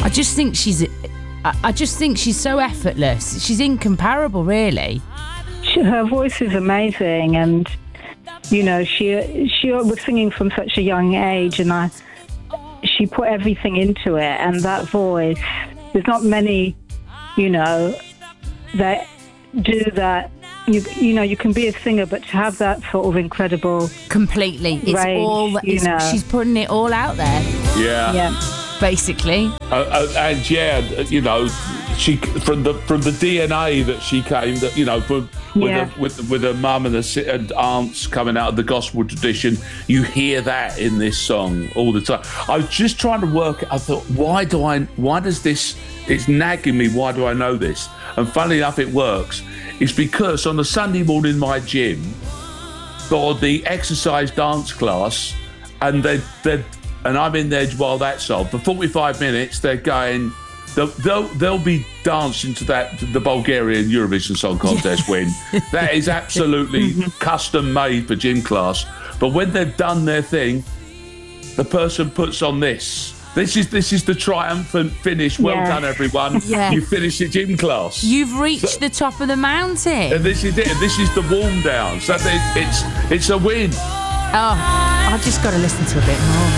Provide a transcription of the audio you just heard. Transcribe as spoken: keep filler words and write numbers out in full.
just think she's, I, I just think she's so effortless. She's incomparable, really. She, her voice is amazing, and you know, she she was singing from such a young age, and I, she put everything into it, and that voice. There's not many, you know, that do that. You you know, you can be a singer, but to have that sort of incredible, completely, it's range, all. It's, you know. She's putting it all out there. Yeah. Yeah. Basically, uh, uh, and yeah, you know, she from the from the D N A that she came, that you know, from, with Yeah. her, with with her mum and her and aunts coming out of the gospel tradition, you hear that in this song all the time. I was just trying to work. I thought, why do I? Why does this? It's nagging me. Why do I know this? And funnily enough, it works. It's because on a Sunday morning in my gym, for the exercise dance class, and they they. And I'm in there while that's on. For forty-five minutes, they're going, they'll, they'll, they'll be dancing to that, to the Bulgarian Eurovision Song Contest win. That is absolutely custom made for gym class. But when they've done their thing, the person puts on this. This is this is the triumphant finish. Well Yeah. done, everyone. Yeah. You finished your gym class. you've reached So- the top of the mountain. and this is it. This is the warm down. So they, it's it's a win. Oh, I've just got to listen to a bit more.